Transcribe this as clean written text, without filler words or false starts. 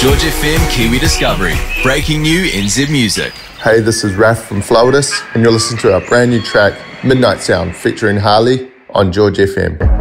George FM Kiwi Discovery, breaking new in Zip Music. Hey, this is Raf from Flowidus, and you're listening to our brand new track, Midnight Sound, featuring Harley on George FM.